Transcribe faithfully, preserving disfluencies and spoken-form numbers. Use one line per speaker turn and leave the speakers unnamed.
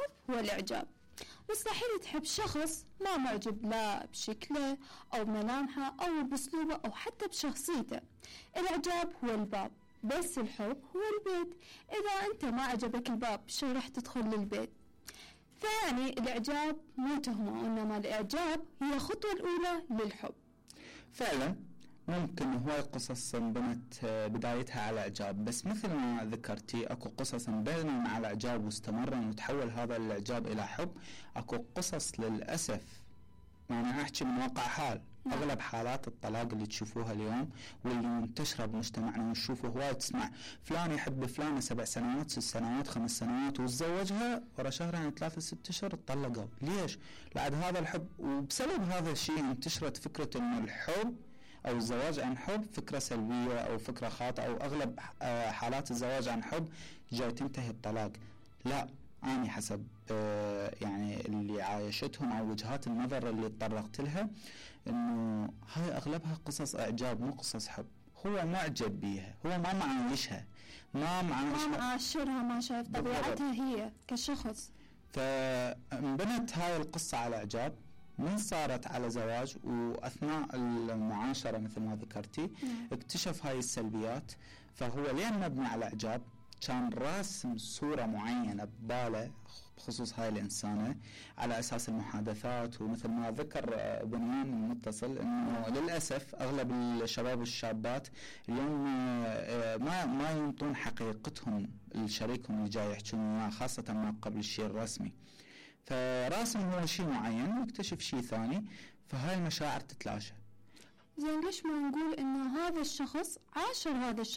الحب هو الإعجاب. مستحيل تحب شخص ما معجب لا بشكله أو ملامحه أو بأسلوبه أو حتى بشخصيته. الإعجاب هو الباب، بس الحب هو البيت. إذا أنت ما عجبك الباب شو راح تدخل للبيت؟ فيعني الإعجاب مو تهمة، إنما الإعجاب هي الخطوة الأولى للحب.
فعلا ممكن هواي قصص بنت بدايتها على إعجاب، بس مثل ما ذكرتي أكو قصص بدأوا على إعجاب واستمرن وتحول هذا الإعجاب إلى حب. أكو قصص للأسف، يعني أحكي من واقع حال، أغلب حالات الطلاق اللي تشوفوها اليوم واللي منتشرة بمجتمعنا ونشوفه هواي، تسمع فلان يحب فلانة سبع سنوات ست سنوات خمس سنوات وتزوجها ورا شهرين ثلاثة ست أشهر اتطلقوا. ليش؟ لعد هذا الحب. وبسبب هذا الشيء انتشرت فكرة إن الحب أو الزواج عن حب فكرة سلبية أو فكرة خاطئة، أو أغلب حالات الزواج عن حب جاي تنتهي بطلاق. لا، أنا حسب يعني اللي عايشتهم أو وجهات النظر اللي تطرقت لها، إنه هاي أغلبها قصص إعجاب مو قصص حب. هو معجب بيها، هو ما معايشها، ما معايشها
ما معاشرها، ما شايف طبيعتها هي كشخص.
فانبنت هاي القصة على إعجاب، من صارت على زواج وأثناء المعاشرة مثل ما ذكرتي اكتشف هاي السلبيات. فهو لين مبني على إعجاب كان راسم صورة معينة بباله بخصوص هاي الإنسانة على أساس المحادثات. ومثل ما ذكر بنيان المتصل إنه للأسف أغلب الشباب والشابات اليوم ما ما ينطون حقيقتهم لشريكهم اللي جاي يحكون معاه، خاصة ما قبل الشيء الرسمي. فراسم هو شيء معين ويكتشف شيء ثاني، فهاي المشاعر تتلاشى.
زين ليش ما نقول إنه هذا الشخص عاشر هذا الشخص